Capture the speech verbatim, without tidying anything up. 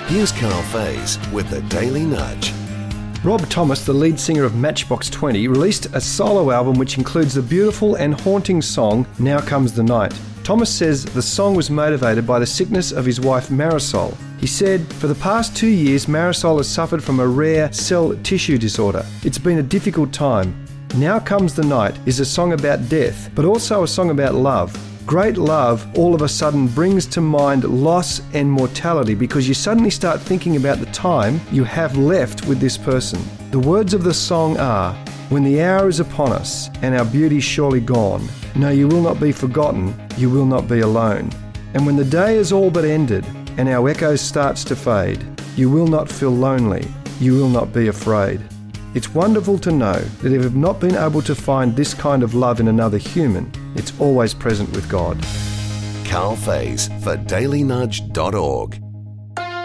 Here's Carl Faze with the Daily Nudge. Rob Thomas, the lead singer of Matchbox twenty, released a solo album which includes the beautiful and haunting song Now Comes the Night. Thomas says the song was motivated by the sickness of his wife Marisol. He said, "For the past two years, Marisol has suffered from a rare cell tissue disorder. It's been a difficult time. Now Comes the Night is a song about death, but also a song about love. Great love all of a sudden brings to mind loss and mortality because you suddenly start thinking about the time you have left with this person. The words of the song are, when the hour is upon us and our beauty surely gone, no, you will not be forgotten, you will not be alone. And when the day is all but ended and our echo starts to fade, you will not feel lonely, you will not be afraid. It's wonderful to know that if you've not been able to find this kind of love in another human, it's always present with God." Carl Faze for daily nudge dot org.